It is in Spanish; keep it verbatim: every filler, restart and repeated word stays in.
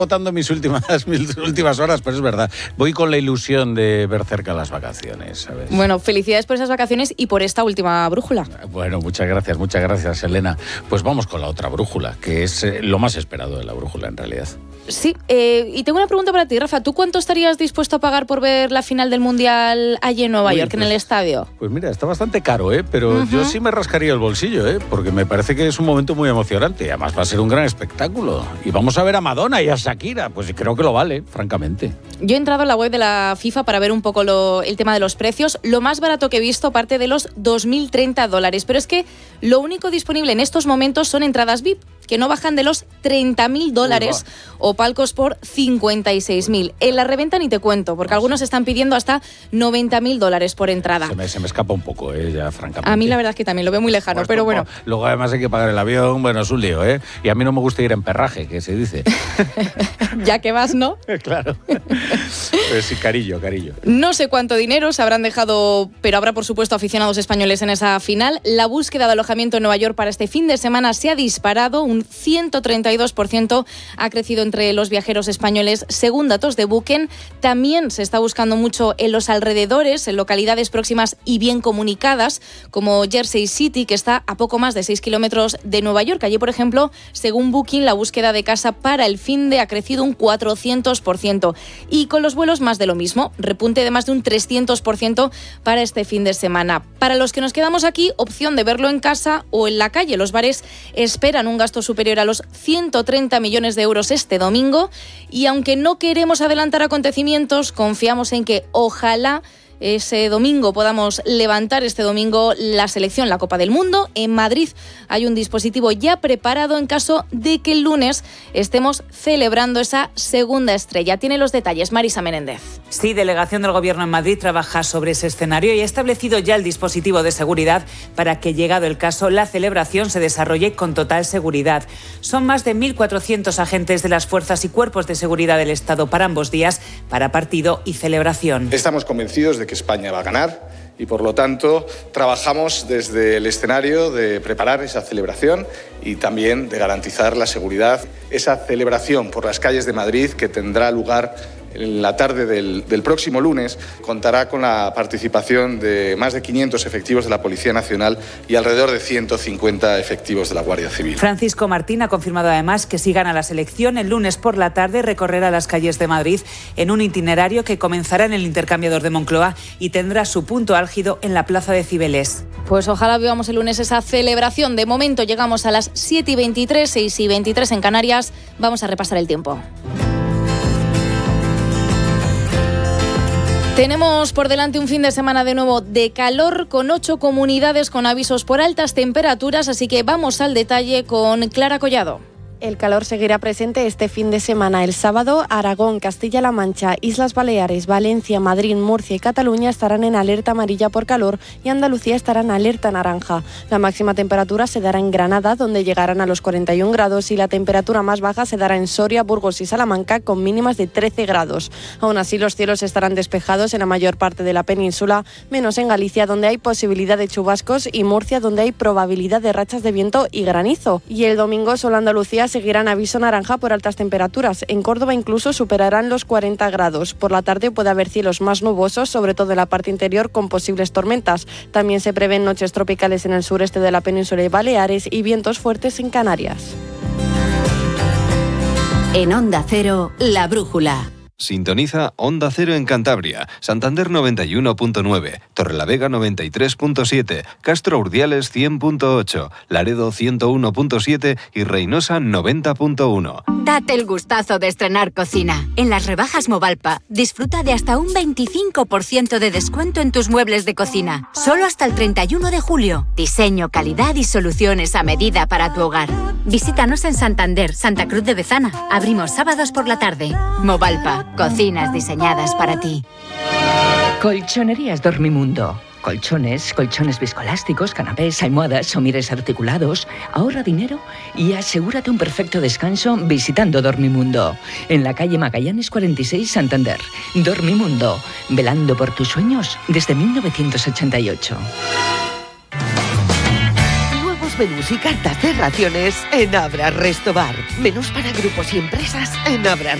Votando mis últimas, mis últimas horas, pero es verdad. Voy con la ilusión de ver cerca las vacaciones, ¿sabes? Bueno, felicidades por esas vacaciones y por esta última brújula. Bueno, muchas gracias, muchas gracias, Elena. Pues vamos con la otra brújula, que es eh, lo más esperado de la brújula, en realidad. Sí, eh, y tengo una pregunta para ti, Rafa. ¿Tú cuánto estarías dispuesto a pagar por ver la final del Mundial allí en Nueva Uy, York, pues, en el estadio? Pues mira, está bastante caro, ¿eh? Pero uh-huh. yo sí me rascaría el bolsillo, ¿eh? Porque me parece que es un momento muy emocionante. Y además va a ser un gran espectáculo. Y vamos a ver a Madonna y a Shakira. Pues creo que lo vale, francamente. Yo he entrado en la web de la FIFA para ver un poco lo, el tema de los precios. Lo más barato que he visto parte de los dos mil treinta dólares. Pero es que lo único disponible en estos momentos son entradas V I P, que no bajan de los treinta mil dólares o palcos por cincuenta y seis mil. En la reventa ni te cuento, porque algunos están pidiendo hasta noventa mil dólares por entrada. Se me, se me escapa un poco, eh, ya, francamente. A mí la verdad es que también lo veo muy lejano, pues, pero bueno. Luego además hay que pagar el avión, bueno, es un lío, ¿eh? Y a mí no me gusta ir en perraje, que se dice. Ya que vas, ¿no? Claro. Pues sí, carillo, carillo. No sé cuánto dinero se habrán dejado, pero habrá por supuesto aficionados españoles en esa final. La búsqueda de alojamiento en Nueva York para este fin de semana se ha disparado, un ciento treinta y dos por ciento ha crecido entre los viajeros españoles, según datos de Booking. También se está buscando mucho en los alrededores, en localidades próximas y bien comunicadas, como Jersey City, que está a poco más de seis kilómetros de Nueva York. Allí, por ejemplo, según Booking, la búsqueda de casa para el finde ha crecido un cuatrocientos por ciento. Y con los vuelos más de lo mismo, repunte de más de un trescientos por ciento para este fin de semana. Para los que nos quedamos aquí, opción de verlo en casa o en la calle. Los bares esperan un gasto superior a los ciento treinta millones de euros este domingo, y aunque no queremos adelantar acontecimientos, confiamos en que ojalá ese domingo podamos levantar este domingo la selección, la Copa del Mundo. En Madrid hay un dispositivo ya preparado en caso de que el lunes estemos celebrando esa segunda estrella. Tiene los detalles Marisa Menéndez. Sí, delegación del Gobierno en Madrid trabaja sobre ese escenario y ha establecido ya el dispositivo de seguridad para que, llegado el caso, la celebración se desarrolle con total seguridad. Son más de mil cuatrocientos agentes de las fuerzas y cuerpos de seguridad del Estado para ambos días, para partido y celebración. Estamos convencidos de que España va a ganar y, por lo tanto, trabajamos desde el escenario de preparar esa celebración y también de garantizar la seguridad. Esa celebración por las calles de Madrid, que tendrá lugar en la tarde del, del próximo lunes, contará con la participación de más de quinientos efectivos de la Policía Nacional y alrededor de ciento cincuenta efectivos de la Guardia Civil. Francisco Martín ha confirmado además que si gana la selección, el lunes por la tarde recorrerá las calles de Madrid en un itinerario que comenzará en el intercambiador de Moncloa y tendrá su punto álgido en la Plaza de Cibeles. Pues ojalá veamos el lunes esa celebración. De momento llegamos a las siete y veintitrés, seis y veintitrés en Canarias. Vamos a repasar el tiempo. Tenemos por delante un fin de semana de nuevo de calor, con ocho comunidades con avisos por altas temperaturas, así que vamos al detalle con Clara Collado. El calor seguirá presente este fin de semana. El sábado, Aragón, Castilla-La Mancha, Islas Baleares, Valencia, Madrid, Murcia y Cataluña estarán en alerta amarilla por calor y Andalucía estará en alerta naranja. La máxima temperatura se dará en Granada, donde llegarán a los cuarenta y un grados, y la temperatura más baja se dará en Soria, Burgos y Salamanca, con mínimas de trece grados. Aún así, los cielos estarán despejados en la mayor parte de la península, menos en Galicia, donde hay posibilidad de chubascos, y Murcia, donde hay probabilidad de rachas de viento y granizo. Y el domingo, solo Andalucía seguirán aviso naranja por altas temperaturas. En Córdoba incluso superarán los cuarenta grados. Por la tarde puede haber cielos más nubosos, sobre todo en la parte interior, con posibles tormentas. También se prevén noches tropicales en el sureste de la península y Baleares y vientos fuertes en Canarias. En Onda Cero, La Brújula. Sintoniza Onda Cero en Cantabria, Santander noventa y uno punto nueve, Torrelavega noventa y tres punto siete, Castro Urdiales cien punto ocho, Laredo ciento uno punto siete y Reynosa noventa punto uno. Date el gustazo de estrenar cocina. En las rebajas Movalpa, disfruta de hasta un veinticinco por ciento de descuento en tus muebles de cocina. Solo hasta el treinta y uno de julio. Diseño, calidad y soluciones a medida para tu hogar. Visítanos en Santander, Santa Cruz de Bezana. Abrimos sábados por la tarde. Movalpa. Cocinas diseñadas para ti. Colchonerías Dormimundo. Colchones, colchones viscoelásticos, canapés, almohadas, somires articulados. Ahorra dinero y asegúrate un perfecto descanso visitando Dormimundo. En la calle Magallanes cuarenta y seis, Santander. Dormimundo. Velando por tus sueños desde mil novecientos ochenta y ocho. menús y cartas de raciones en Abra Restobar. Menús para grupos y empresas en Abra